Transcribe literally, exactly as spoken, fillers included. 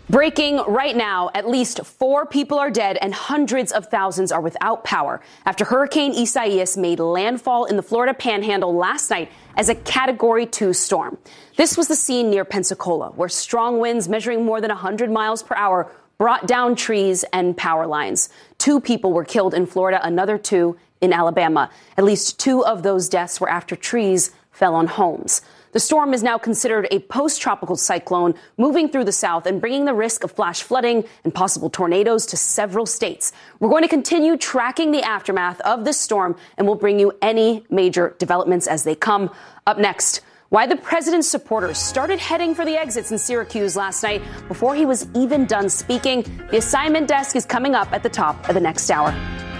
Breaking right now, at least four people are dead and hundreds of thousands are without power after Hurricane Isaias made landfall in the Florida Panhandle last night as a Category two storm. This was the scene near Pensacola, where strong winds measuring more than one hundred miles per hour brought down trees and power lines. Two people were killed in Florida, another two in Alabama. At least two of those deaths were after trees fell on homes. The storm is now considered a post-tropical cyclone moving through the south and bringing the risk of flash flooding and possible tornadoes to several states. We're going to continue tracking the aftermath of this storm, and we'll bring you any major developments as they come. Up next, why the president's supporters started heading for the exits in Syracuse last night before he was even done speaking. The assignment desk is coming up at the top of the next hour.